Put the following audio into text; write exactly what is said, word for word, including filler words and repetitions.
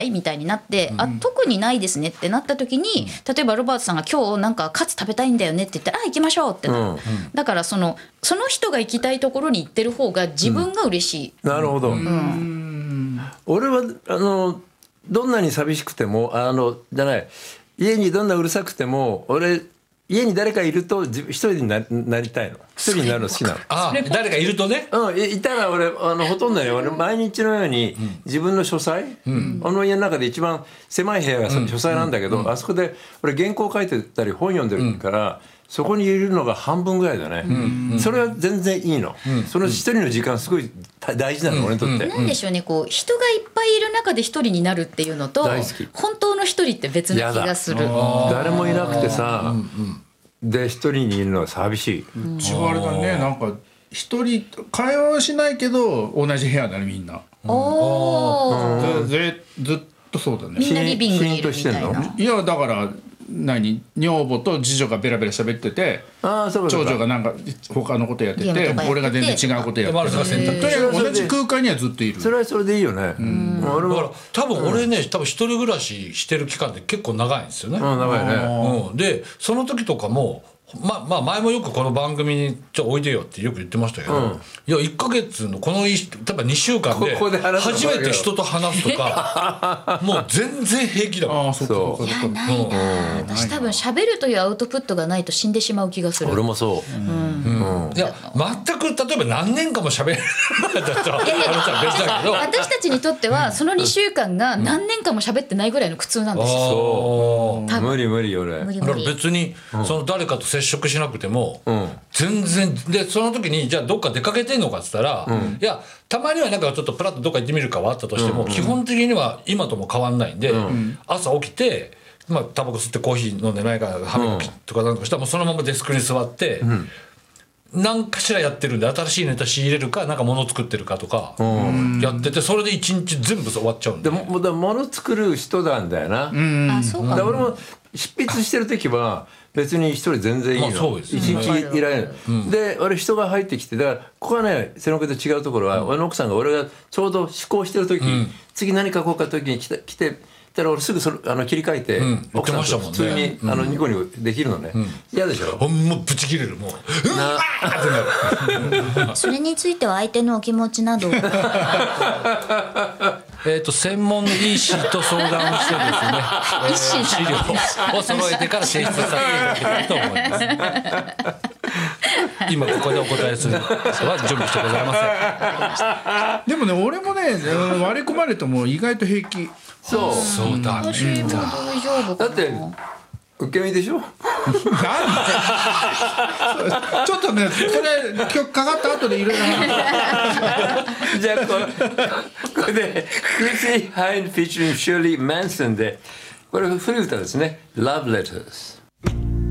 みたいになって、うん、あ特にないですねってなった時に、例えばロバートさんが今日なんかカツ食べたいんだよねって言ったら、あ行きましょうってなる、うん、だからそのその人が行きたいところに行ってる方が自分が嬉しい、 うん、なるほど、うん、俺はあのどんなに寂しくてもあのじゃない家にどんなうるさくても俺家に誰かいると一人に な, なりたいの一人になるの好きなの。 ああ誰かいるとね、 うん、いたら俺あのほとんどね俺毎日のように自分の書斎、うん、あの家の中で一番狭い部屋が書斎なんだけど、うんうん、あそこで俺原稿書いてたり本読んでるから、うん、そこにいるのが半分ぐらいだね、うんうん、それは全然いいの、うん、その一人の時間すごい大事なの、うん、俺にとって、 うん、なんでしょうね、こう人がいっぱいいる中で一人になるっていうのと本当の一人って別な気がする。 誰もいなくてさ、うんうんで一人にいるのは寂しい。 うちはあれだね、なんか一人会話はしないけど同じ部屋だねみんな。 おず, ずっとそうだね。 みんなリビングにいるみたいな。 いやだから何女房と次女がベラベラ喋ってて、 あそう長女がなんか他のことやってて、俺が全然違うことやってて、とにかく同じ空間にはずっといる。 それはそれでいいよね。うん、 だから多分俺ね、多分一人暮らししてる期間って結構長いんですよね。 うん、長いね。 うん、でその時とかもまあまあ前もよくこの番組にちょおいでよってよく言ってましたけど、うん、いやいっかげつのこの例えばにしゅうかんで初めて人と話すとかもう全然平気だもん。 あそうそういやないな、うん、私多分喋るというアウトプットがないと死んでしまう気がする。 俺もそう、うんうん、いや全く例えば何年間も喋れるだったら別だけど私たちにとってはそのにしゅうかんが何年間も喋ってないぐらいの苦痛なんですよ。 そう無理無理俺無理無理だから別にその誰かと接触しなくても、うん、全然でその時にじゃあどっか出かけてんのかっつったら、うん、いやたまにはなんかちょっとプラッとどっか行ってみるかはあったとしても、うんうん、基本的には今とも変わんないんで、うん、朝起きてまあタバコ吸ってコーヒー飲んでないから歯磨きとかなんとかしたらもうそのままデスクに座って、うん、何かしらやってるんで新しいネタ仕入れるかなんか物作ってるかとかやっててそれで一日全部終わっちゃうんで。 でもだ物作る人なんだよな。うん、 あそうか。 だ俺も執筆してる時は別に一人全然いいの、まあそうです、一日いられる、うん、で俺人が入ってきてだからここはね瀬野君と違うところは、うん、俺の奥さんが俺がちょうど思考してる時、うん、次何書こうか時に来て来てたら俺すぐそれあの切り替えて、うん、奥さんと普通に、うん、あのニコニコできるのね、嫌、うん、でしょ。 ほんまブチ切れるもうなってなるそれについては相手のお気持ちなどえーと専門の医師と相談してですね、えー、資料を揃えてから提出させていただきたいと思います今ここでお答えする人は準備してございません。でもね俺もね割り込まれても意外と平気。 そうそうだね、 うん、 だって受け身でしょなんでちょっとねそれ今日かかった後でいろいろじゃあこれこれでクリス・ハインフィーチャリング・シューリー・マンソンでこれ古い歌ですね Love Letters